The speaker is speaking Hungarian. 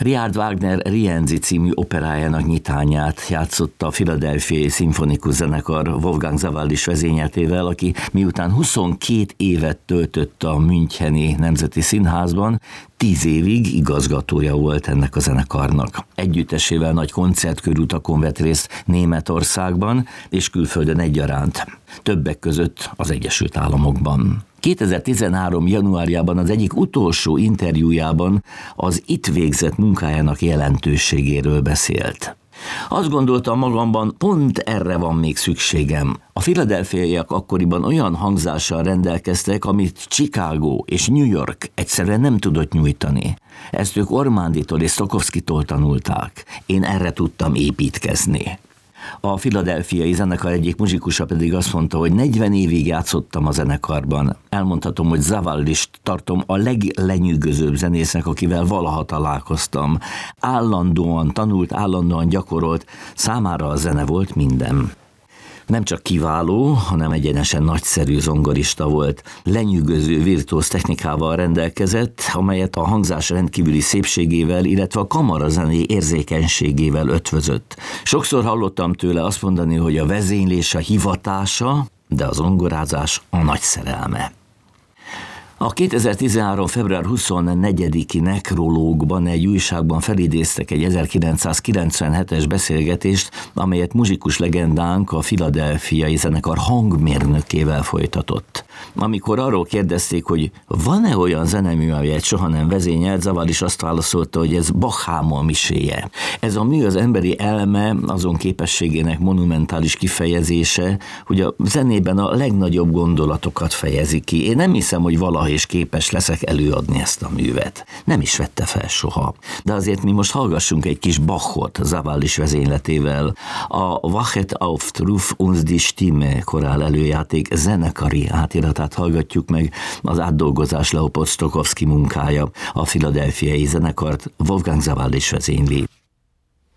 Richard Wagner Rienzi című operájának nyitányát játszotta a Philadelphiai Szimfonikus Zenekar Wolfgang Sawallisch vezényletével, aki miután 22 évet töltött a Müncheni Nemzeti Színházban, 10 évig igazgatója volt ennek a zenekarnak. Együttesével nagy koncertkörútakon vett részt Németországban és külföldön egyaránt, többek között az Egyesült Államokban. 2013. januárjában az egyik utolsó interjújában az itt végzett munkájának jelentőségéről beszélt. Azt gondoltam magamban, pont erre van még szükségem. A philadelphiaiak akkoriban olyan hangzással rendelkeztek, amit Chicago és New York egyszerűen nem tudott nyújtani. Ezt ők Ormandytól és Stokowskitól tanulták. Én erre tudtam építkezni. A philadelphiai zenekar egyik muzsikusa pedig azt mondta, hogy 40 évig játszottam a zenekarban. Elmondhatom, hogy Sawallischt tartom a leglenyűgözőbb zenésznek, akivel valaha találkoztam. Állandóan tanult, állandóan gyakorolt, számára a zene volt minden. Nem csak kiváló, hanem egyenesen nagyszerű zongorista volt. Lenyűgöző virtuóz technikával rendelkezett, amelyet a hangzás rendkívüli szépségével, illetve a kamarazené érzékenységével ötvözött. Sokszor hallottam tőle azt mondani, hogy a vezénylés a hivatása, de a zongorázás a nagy szerelme. A 2013. február 24-i nekrológban egy újságban felidéztek egy 1997-es beszélgetést, amelyet muzsikus legendánk a Philadelphiai zenekar hangmérnökével folytatott. Amikor arról kérdezték, hogy van-e olyan zenemű, amelyet soha nem vezényelt, Sawallisch azt válaszolta, hogy ez Bach hámol miséje. Ez a mű az emberi elme azon képességének monumentális kifejezése, hogy a zenében a legnagyobb gondolatokat fejezi ki. Én nem hiszem, hogy valaha és képes leszek előadni ezt a művet. Nem is vette fel soha. De azért mi most hallgassunk egy kis Bachot Sawallisch vezényletével. A Wachet auf Ruf uns die Stimme korál előjáték zenekari átiratát hallgatjuk meg, az átdolgozás Leopold Stokowski munkája, a Philadelphiai zenekart Wolfgang Sawallisch vezényli.